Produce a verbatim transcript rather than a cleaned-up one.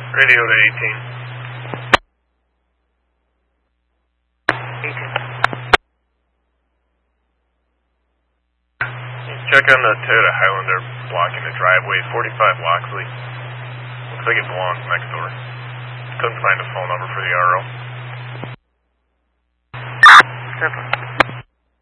Radio to eighteen. eighteen. Check on the Toyota Highlander blocking the driveway, forty-five Loxley. Looks like it belongs next door. Couldn't find a phone number for the R O. Simple.